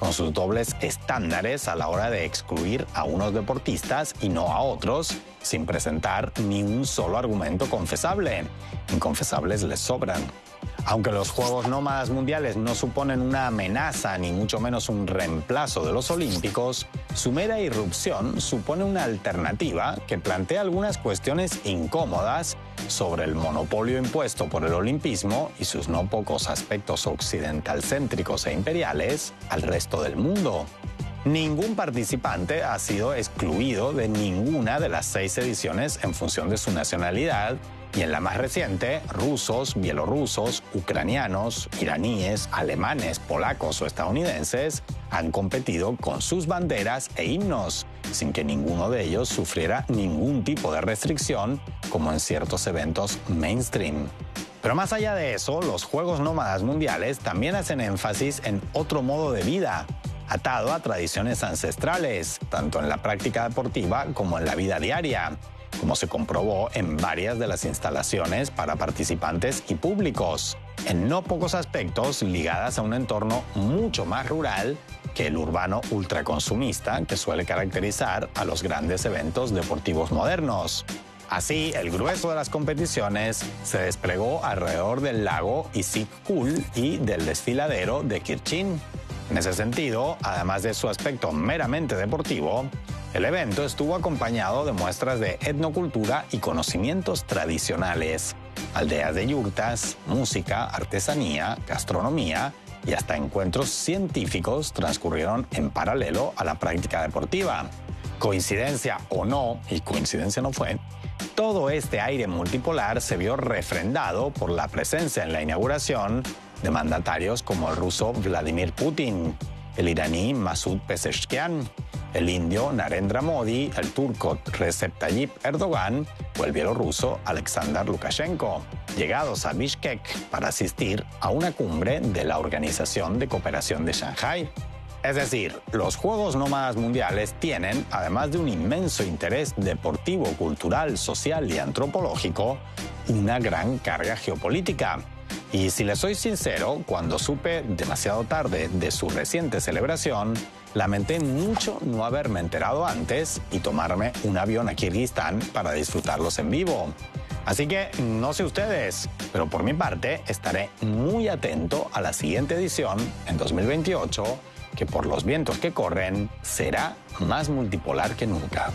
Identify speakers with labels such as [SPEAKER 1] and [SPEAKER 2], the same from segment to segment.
[SPEAKER 1] con sus dobles estándares a la hora de excluir a unos deportistas y no a otros, sin presentar ni un solo argumento confesable. Inconfesables les sobran. Aunque los Juegos Nómadas Mundiales no suponen una amenaza ni mucho menos un reemplazo de los Olímpicos, su mera irrupción supone una alternativa que plantea algunas cuestiones incómodas sobre el monopolio impuesto por el olimpismo y sus no pocos aspectos occidentalcéntricos e imperiales al resto del mundo. Ningún participante ha sido excluido de ninguna de las 6 ediciones en función de su nacionalidad, y en la más reciente, rusos, bielorrusos, ucranianos, iraníes, alemanes, polacos o estadounidenses han competido con sus banderas e himnos, sin que ninguno de ellos sufriera ningún tipo de restricción, como en ciertos eventos mainstream. Pero más allá de eso, los Juegos Nómadas Mundiales también hacen énfasis en otro modo de vida, atado a tradiciones ancestrales, tanto en la práctica deportiva como en la vida diaria, como se comprobó en varias de las instalaciones para participantes y públicos, en no pocos aspectos ligadas a un entorno mucho más rural que el urbano ultraconsumista que suele caracterizar a los grandes eventos deportivos modernos. Así, el grueso de las competiciones se desplegó alrededor del lago Issyk-Kul y del desfiladero de Kirchin. En ese sentido, además de su aspecto meramente deportivo, el evento estuvo acompañado de muestras de etnocultura y conocimientos tradicionales, aldeas de yurtas, música, artesanía, gastronomía y hasta encuentros científicos transcurrieron en paralelo a la práctica deportiva. Coincidencia o no, y coincidencia no fue, todo este aire multipolar se vio refrendado por la presencia en la inauguración de mandatarios como el ruso Vladimir Putin, el iraní Masoud Pezeshkian, el indio Narendra Modi, el turco Recep Tayyip Erdogan o el bielorruso Alexander Lukashenko, llegados a Bishkek para asistir a una cumbre de la Organización de Cooperación de Shanghái. Es decir, los Juegos Nómadas Mundiales tienen, además de un inmenso interés deportivo, cultural, social y antropológico, una gran carga geopolítica. Y si les soy sincero, cuando supe demasiado tarde de su reciente celebración, lamenté mucho no haberme enterado antes y tomarme un avión a Kirguistán para disfrutarlos en vivo. Así que no sé ustedes, pero por mi parte estaré muy atento a la siguiente edición en 2028, que por los vientos que corren será más multipolar que nunca.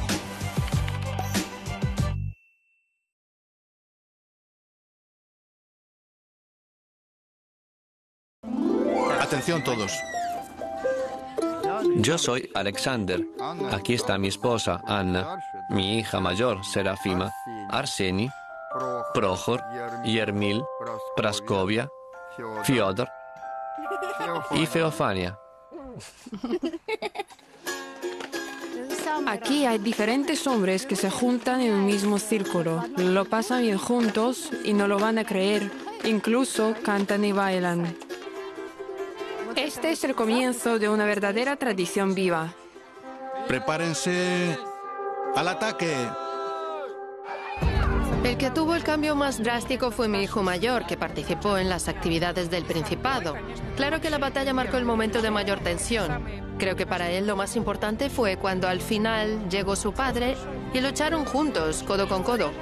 [SPEAKER 2] Atención todos.
[SPEAKER 3] Yo soy Alexander. Aquí está mi esposa, Anna, mi hija mayor, Serafima, Arseny, Prohor, Yermil, Praskovia, Fyodor y Feofania.
[SPEAKER 4] Aquí hay diferentes hombres que se juntan en un mismo círculo, lo pasan bien juntos y no lo van a creer, incluso cantan y bailan. Este es el comienzo de una verdadera tradición viva.
[SPEAKER 2] Prepárense al ataque.
[SPEAKER 5] El que tuvo el cambio más drástico fue mi hijo mayor, que participó en las actividades del Principado. Claro que la batalla marcó el momento de mayor tensión. Creo que para él lo más importante fue cuando al final llegó su padre y lucharon juntos, codo con codo.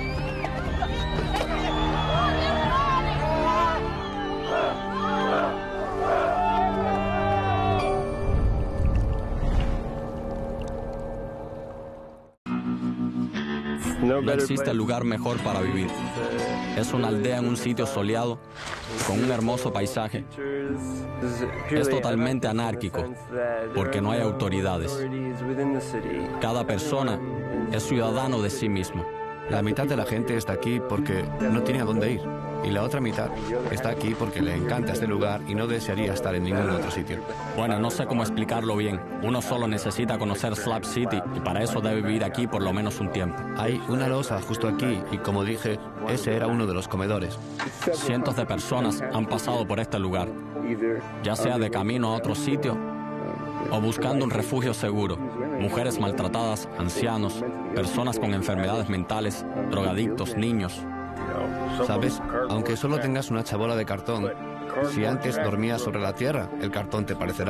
[SPEAKER 6] No existe lugar mejor para vivir. Es una aldea en un sitio soleado, con un hermoso paisaje. Es totalmente anárquico, porque no hay autoridades. Cada persona es ciudadano de sí mismo.
[SPEAKER 7] La mitad de la gente está aquí porque no tiene a dónde ir. Y la otra mitad está aquí porque le encanta este lugar y no desearía estar en ningún otro sitio.
[SPEAKER 6] Bueno, no sé cómo explicarlo bien. Uno solo necesita conocer Slab City y para eso debe vivir aquí por lo menos un tiempo.
[SPEAKER 7] Hay una losa justo aquí y, como dije, ese era uno de los comedores.
[SPEAKER 6] Cientos de personas han pasado por este lugar, ya sea de camino a otro sitio o buscando un refugio seguro. Mujeres maltratadas, ancianos, personas con enfermedades mentales, drogadictos, niños.
[SPEAKER 7] ¿Sabes? Aunque solo tengas una chabola de cartón, si antes dormías sobre la tierra, el cartón te parecerá